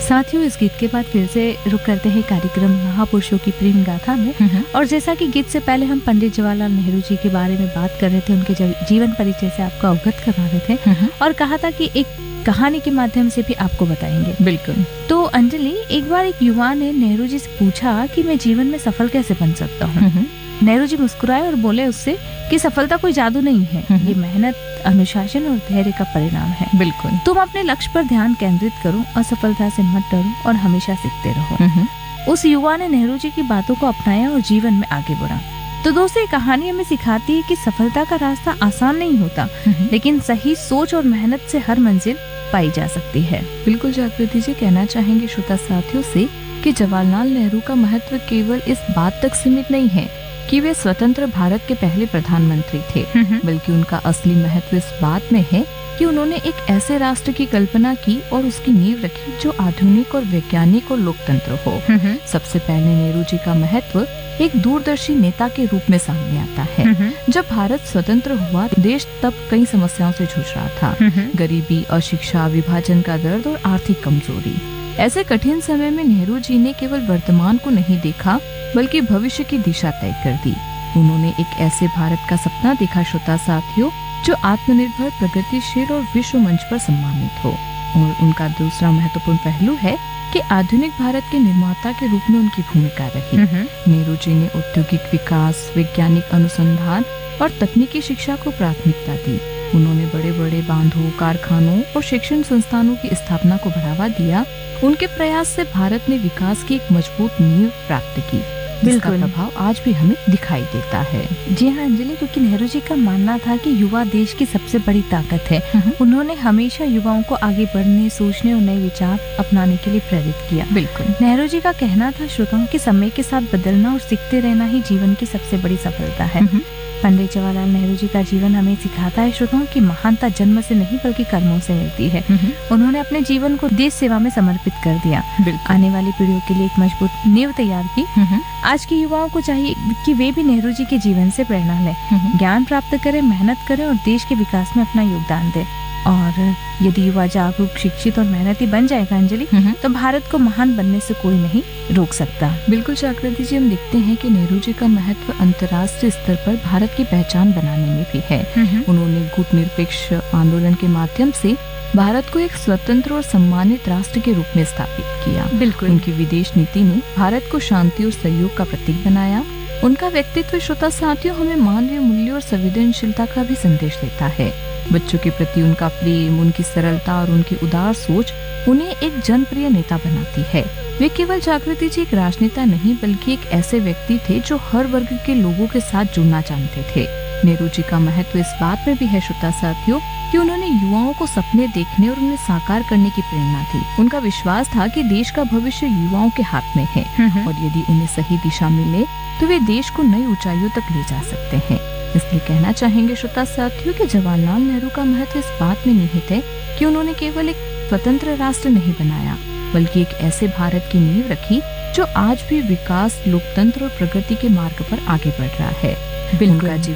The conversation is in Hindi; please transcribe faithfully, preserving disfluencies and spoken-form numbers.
साथियों, इस गीत के बाद फिर से रुक करते हैं कार्यक्रम महापुरुषों की प्रेम गाथा में। और जैसा कि गीत से पहले हम पंडित जवाहरलाल नेहरू जी के बारे में बात कर रहे थे, उनके जीवन परिचय से आपको अवगत करवा रहे थे और कहा था कि एक कहानी के माध्यम से भी आपको बताएंगे। बिल्कुल। तो अंजलि, एक बार एक युवा ने नेहरू जी से पूछा कि मैं जीवन में सफल कैसे बन सकता हूँ। नेहरू जी मुस्कुराए और बोले उससे कि सफलता कोई जादू नहीं है, ये मेहनत, अनुशासन और धैर्य का परिणाम है। बिल्कुल। तुम अपने लक्ष्य पर ध्यान केंद्रित करो, असफलता से मत डरो और हमेशा सीखते रहो। उस युवा ने नेहरू जी की बातों को अपनाया और जीवन में आगे बढ़ा। तो दोस्तों, ये कहानी हमें सिखाती है कि सफलता का रास्ता आसान नहीं होता, लेकिन सही सोच और मेहनत से हर मंजिल पाई जा सकती है। बिल्कुल जागृति जी, कहना चाहेंगे श्रोता साथियों से कि जवाहरलाल नेहरू का महत्व केवल इस बात तक सीमित नहीं है कि वे स्वतंत्र भारत के पहले प्रधानमंत्री थे, बल्कि उनका असली महत्व इस बात में है कि उन्होंने एक ऐसे राष्ट्र की कल्पना की और उसकी नींव रखी जो आधुनिक और वैज्ञानिक और लोकतंत्र हो। सबसे पहले नेहरू जी का महत्व एक दूरदर्शी नेता के रूप में सामने आता है। जब भारत स्वतंत्र हुआ, देश तब कई समस्याओं से जूझ रहा था। गरीबी, अशिक्षा, विभाजन का दर्द और आर्थिक कमजोरी। ऐसे कठिन समय में नेहरू जी ने केवल वर्तमान को नहीं देखा, बल्कि भविष्य की दिशा तय कर दी। उन्होंने एक ऐसे भारत का सपना देखा श्रोता साथियों, जो आत्मनिर्भर, प्रगतिशील और विश्व मंच पर सम्मानित हो। और उनका दूसरा महत्वपूर्ण पहलू है कि आधुनिक भारत के निर्माता के रूप में उनकी भूमिका रही। नेहरू जी ने औद्योगिक विकास, वैज्ञानिक अनुसंधान और तकनीकी शिक्षा को प्राथमिकता दी। उन्होंने बड़े बड़े बांधों, कारखानों और शिक्षण संस्थानों की स्थापना को बढ़ावा दिया। उनके प्रयास से भारत ने विकास की एक मजबूत नींव प्राप्त की, जिसका प्रभाव आज भी हमें दिखाई देता है। जी हाँ अंजलि, क्योंकि नेहरू जी का मानना था कि युवा देश की सबसे बड़ी ताकत है। उन्होंने हमेशा युवाओं को आगे बढ़ने, सोचने और नए विचार अपनाने के लिए प्रेरित किया। बिल्कुल। नेहरू जी का कहना था श्रोताओं कि समय के साथ बदलना और सीखते रहना ही जीवन की सबसे बड़ी सफलता है। पंडित जवाहरलाल नेहरू जी का जीवन हमें सिखाता है श्रोताओं की महानता जन्म से नहीं बल्कि कर्मों से मिलती है। उन्होंने अपने जीवन को देश सेवा में समर्पित कर दिया, आने वाली पीढ़ियों के लिए एक मजबूत नींव तैयार की। आज के युवाओं को चाहिए कि वे भी नेहरू जी के जीवन से प्रेरणा लें, ज्ञान प्राप्त करें, मेहनत करें और देश के विकास में अपना योगदान दें। और यदि युवा जागरूक, शिक्षित और मेहनती बन जाएगा अंजलि, तो भारत को महान बनने से कोई नहीं रोक सकता। बिल्कुल जागृति जी, हम देखते हैं कि नेहरू जी का महत्व अंतर्राष्ट्रीय स्तर पर भारत की पहचान बनाने में भी है। उन्होंने गुटनिरपेक्ष आंदोलन के माध्यम से भारत को एक स्वतंत्र और सम्मानित राष्ट्र के रूप में स्थापित किया। बिल्कुल। उनकी विदेश नीति ने भारत को शांति और सहयोग का प्रतीक बनाया। उनका व्यक्तित्व श्रोता साथियों हमें मानवीय मूल्यों और संवेदनशीलता का भी संदेश देता है। बच्चों के प्रति उनका प्रेम, उनकी सरलता और उनकी उदार सोच उन्हें एक जनप्रिय नेता बनाती है। वे केवल जागृति जी एक राजनेता नहीं, बल्कि एक ऐसे व्यक्ति थे जो हर वर्ग के लोगों के साथ जुड़ना चाहते थे। नेहरू जी का महत्व इस बात में भी है श्रोता साथियों कि उन्होंने युवाओं को सपने देखने और उन्हें साकार करने की प्रेरणा दी। उनका विश्वास था कि देश का भविष्य युवाओं के हाथ में है और यदि उन्हें सही दिशा मिले तो वे देश को नई ऊंचाइयों तक ले जा सकते हैं। इसलिए कहना चाहेंगे श्रोता साथियों कि जवाहरलाल नेहरू का महत्व इस बात में निहित है कि उन्होंने केवल एक स्वतंत्र राष्ट्र नहीं बनाया, बल्कि एक ऐसे भारत की नींव रखी जो आज भी विकास, लोकतंत्र और प्रगति के मार्ग पर आगे बढ़ रहा है। बिल्कुल।